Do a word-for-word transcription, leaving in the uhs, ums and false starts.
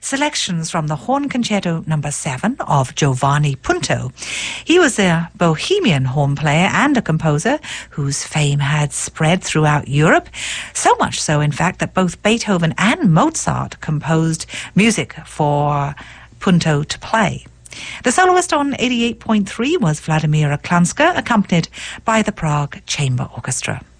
selections from the Horn Concerto number seven of Giovanni Punto. He was a Bohemian horn player and a composer whose fame had spread throughout Europe, so much so, in fact, that both Beethoven and Mozart composed music for Punto to play. The soloist on eighty-eight point three was Vladimira Klanska, accompanied by the Prague Chamber Orchestra.